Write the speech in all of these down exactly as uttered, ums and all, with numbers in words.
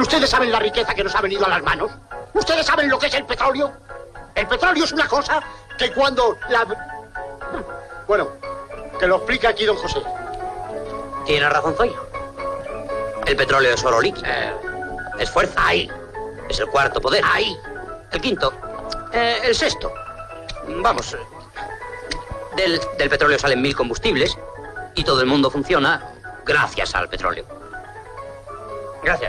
¿Ustedes saben la riqueza que nos ha venido a las manos? ¿Ustedes saben lo que es el petróleo? El petróleo es una cosa que cuando la... Bueno, que lo explique aquí don José. Tiene razón, Zoya. El petróleo es oro líquido. Eh, Es fuerza. ahí, Es el cuarto poder. ahí. El quinto. Eh, el sexto. Vamos. eh, Del, del petróleo salen mil combustibles y todo el mundo funciona gracias al petróleo. Gracias.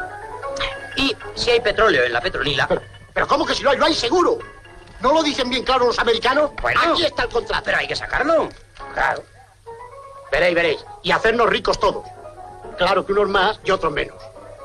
Y si hay petróleo en la Petronila... Pero, pero ¿cómo que si lo hay? ¡Lo hay seguro! ¿No lo dicen bien claro los americanos? Bueno. Aquí está el contrato. Pero hay que sacarlo. Claro. Veréis, veréis. Y hacernos ricos todos. Claro que unos más y otros menos.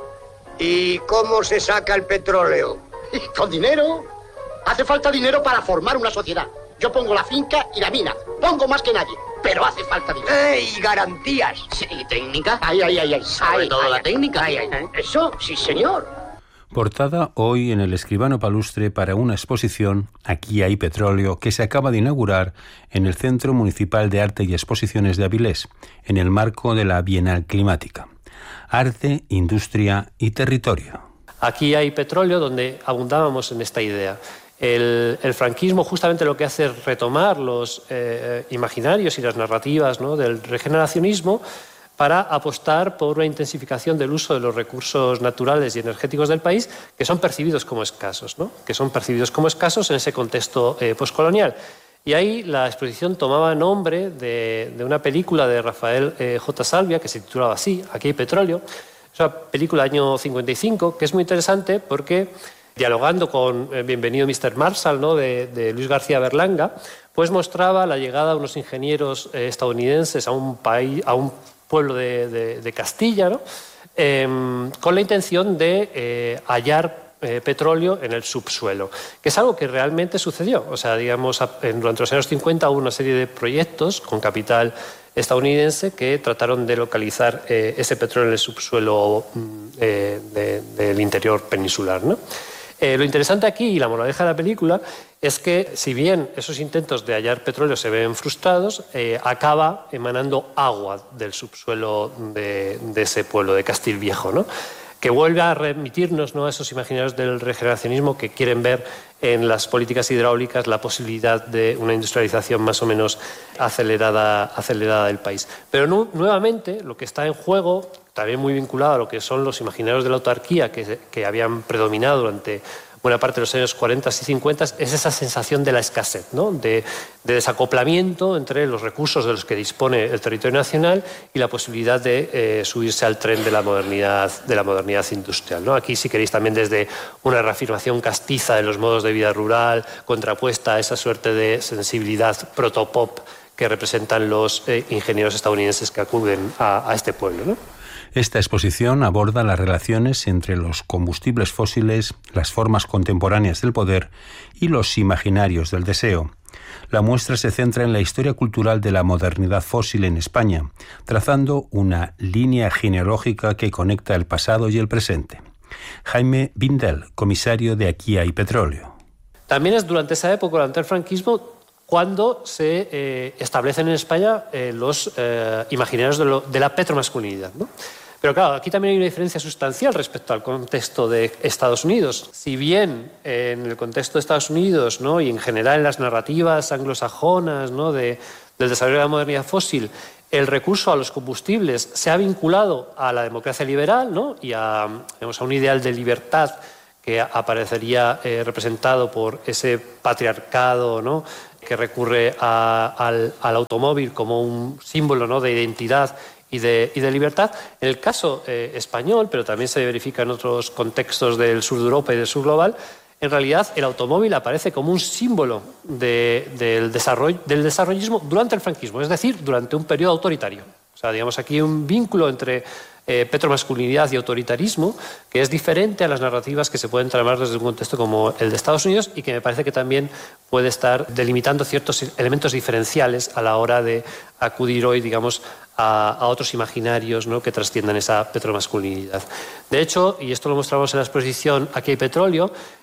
¿Y cómo se saca el petróleo? Y con dinero. Hace falta dinero para formar una sociedad. Yo pongo la finca y la mina. Pongo más que nadie. Pero hace falta dinero. ¡Eh! Y garantías. Sí, técnica. Ahí, ahí, ahí, ahí. Sobre Ahí, todo ahí, la ahí. técnica. Ahí, ahí. ¿Eh? Eso, sí, señor. Portada hoy en el Escribano Palustre para una exposición Aquí hay petróleo que se acaba de inaugurar en el Centro Municipal de Arte y Exposiciones de Avilés, en el marco de la Bienal Climática. Arte, industria y territorio. Aquí hay petróleo, donde abundábamos en esta idea. El, el franquismo justamente lo que hace es retomar los eh, imaginarios y las narrativas, ¿no?, del regeneracionismo para apostar por una intensificación del uso de los recursos naturales y energéticos del país que son percibidos como escasos, ¿no?, que son percibidos como escasos en ese contexto eh, postcolonial. Y ahí la exposición tomaba nombre de, de una película de Rafael eh, J. Salvia que se titulaba así, Aquí hay petróleo. Es una película del año cincuenta y cinco que es muy interesante porque, dialogando con eh, Bienvenido mister Marshall, ¿no?, de, de Luis García Berlanga, pues mostraba la llegada de unos ingenieros eh, estadounidenses a un país, a un pueblo de, de, de Castilla, ¿no?, eh, con la intención de eh, hallar eh, petróleo en el subsuelo, que es algo que realmente sucedió. O sea, digamos, en, durante los años cincuenta hubo una serie de proyectos con capital estadounidense que trataron de localizar eh, ese petróleo en el subsuelo eh, de, del interior peninsular, ¿no? Eh, lo interesante aquí, y la moraleja de la película, es que si bien esos intentos de hallar petróleo se ven frustrados, eh, acaba emanando agua del subsuelo de, de ese pueblo, de Castilviejo, ¿no?, que vuelve a remitirnos, ¿no?, a esos imaginarios del regeneracionismo que quieren ver en las políticas hidráulicas la posibilidad de una industrialización más o menos acelerada, acelerada del país. Pero no, nuevamente lo que está en juego, también muy vinculado a lo que son los imaginarios de la autarquía que, que habían predominado durante buena parte de los años cuarenta y cincuenta, es esa sensación de la escasez, ¿no?, de, de desacoplamiento entre los recursos de los que dispone el territorio nacional y la posibilidad de eh, subirse al tren de la modernidad, de la modernidad industrial, ¿no? Aquí, si queréis, también desde una reafirmación castiza de los modos de vida rural, contrapuesta a esa suerte de sensibilidad protopop que representan los eh, ingenieros estadounidenses que acuden a, a este pueblo, ¿no? Esta exposición aborda las relaciones entre los combustibles fósiles, las formas contemporáneas del poder y los imaginarios del deseo. La muestra se centra en la historia cultural de la modernidad fósil en España, trazando una línea genealógica que conecta el pasado y el presente. Jaime Bindel, comisario de Aquí hay petróleo. También es durante esa época, durante el franquismo, cuando se eh, establecen en España eh, los eh, imaginarios de, lo, de la petromasculinidad, ¿no? Pero claro, aquí también hay una diferencia sustancial respecto al contexto de Estados Unidos. Si bien eh, en el contexto de Estados Unidos, ¿no?, y en general en las narrativas anglosajonas, ¿no?, de, del desarrollo de la modernidad fósil, el recurso a los combustibles se ha vinculado a la democracia liberal, ¿no?, y a, digamos, a un ideal de libertad que aparecería eh, representado por ese patriarcado, ¿no?, que recurre a, al, al automóvil como un símbolo, ¿no?, de identidad y de, y de libertad. En el caso eh, español, pero también se verifica en otros contextos del sur de Europa y del sur global, en realidad el automóvil aparece como un símbolo de, del, desarrollo, del desarrollismo durante el franquismo, es decir, durante un periodo autoritario. O sea, digamos, aquí hay un vínculo entre eh, petromasculinidad y autoritarismo que es diferente a las narrativas que se pueden tramar desde un contexto como el de Estados Unidos y que me parece que también puede estar delimitando ciertos elementos diferenciales a la hora de acudir hoy, digamos, a, a otros imaginarios, ¿no?, que trasciendan esa petromasculinidad. De hecho, y esto lo mostramos en la exposición Aquí hay petróleo,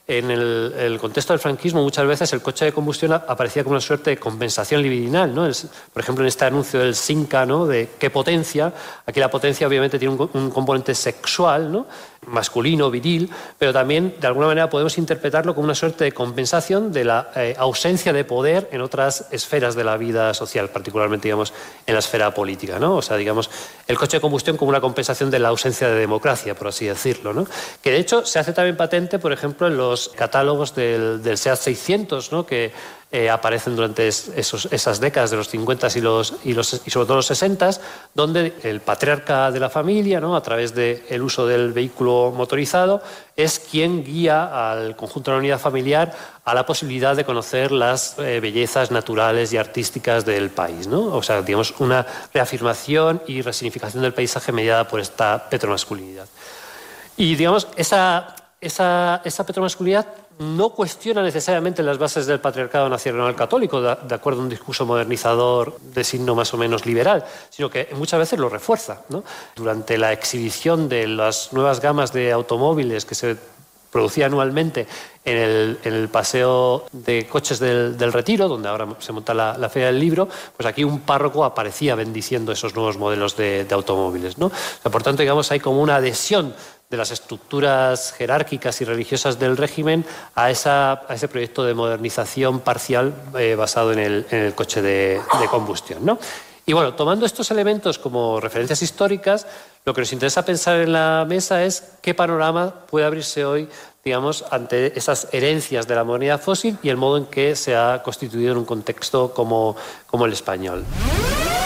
en el, el contexto del franquismo muchas veces el coche de combustión aparecía como una suerte de compensación libidinal, ¿no? Es, por ejemplo, en este anuncio del Simca, ¿no? De qué potencia. Aquí la potencia obviamente tiene un, un componente sexual, ¿no? Masculino, viril, pero también de alguna manera podemos interpretarlo como una suerte de compensación de la eh, ausencia de poder en otras esferas de la vida social, particularmente, digamos, en la esfera política, ¿no? O sea, digamos, el coche de combustión como una compensación de la ausencia de democracia, por así decirlo, ¿no? Que de hecho se hace también patente, por ejemplo, en los catálogos del, del SEAT seiscientos, ¿no? Que Eh, aparecen durante esos, esas décadas de los cincuenta y, los, y, los, y sobre todo los sesenta, donde el patriarca de la familia, ¿no? A través del uso del vehículo motorizado, es quien guía al conjunto de la unidad familiar a la posibilidad de conocer las eh, bellezas naturales y artísticas del país, ¿no? O sea, digamos, una reafirmación y resignificación del paisaje mediada por esta petromasculinidad. Y, digamos, esa, esa, esa petromasculinidad no cuestiona necesariamente las bases del patriarcado nacional católico, de, de acuerdo a un discurso modernizador de signo más o menos liberal, sino que muchas veces lo refuerza, ¿no? Durante la exhibición de las nuevas gamas de automóviles que se producía anualmente en el, en el paseo de coches del, del Retiro, donde ahora se monta la, la Feria del Libro, pues aquí un párroco aparecía bendiciendo esos nuevos modelos de, de automóviles, ¿no? O sea, por tanto, digamos, hay como una adhesión de las estructuras jerárquicas y religiosas del régimen a, esa, a ese proyecto de modernización parcial eh, basado en el, en el coche de, de combustión, ¿no? Y bueno, tomando estos elementos como referencias históricas, lo que nos interesa pensar en la mesa es qué panorama puede abrirse hoy, digamos, ante esas herencias de la modernidad fósil y el modo en que se ha constituido en un contexto como, como el español.